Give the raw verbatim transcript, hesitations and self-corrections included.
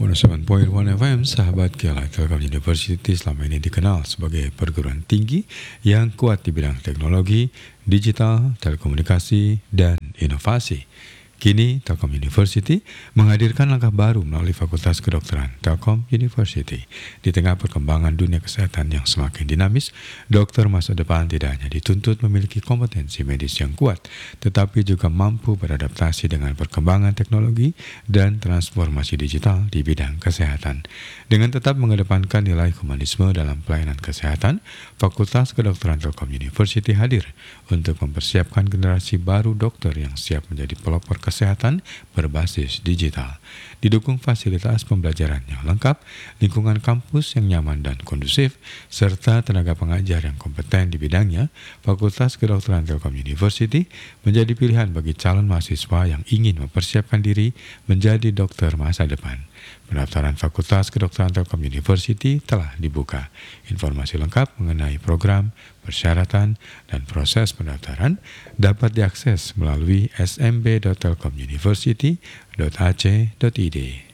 satu koma satu F M, sahabat Kiala Telkom University selama ini dikenal sebagai perguruan tinggi yang kuat di bidang teknologi, digital, telekomunikasi, dan inovasi. Kini, Telkom University menghadirkan langkah baru melalui Fakultas Kedokteran Telkom University. Di tengah perkembangan dunia kesehatan yang semakin dinamis, dokter masa depan tidak hanya dituntut memiliki kompetensi medis yang kuat, tetapi juga mampu beradaptasi dengan perkembangan teknologi dan transformasi digital di bidang kesehatan. Dengan tetap mengedepankan nilai humanisme dalam pelayanan kesehatan, Fakultas Kedokteran Telkom University hadir untuk mempersiapkan generasi baru dokter yang siap menjadi pelopor kesehatan kesehatan berbasis digital. Didukung fasilitas pembelajaran yang lengkap, lingkungan kampus yang nyaman dan kondusif, serta tenaga pengajar yang kompeten di bidangnya, Fakultas Kedokteran Telkom University menjadi pilihan bagi calon mahasiswa yang ingin mempersiapkan diri menjadi dokter masa depan. Pendaftaran Fakultas Kedokteran Telkom University telah dibuka. Informasi lengkap mengenai program, persyaratan, dan proses pendaftaran dapat diakses melalui s m b dot telkom university dot a c dot i d.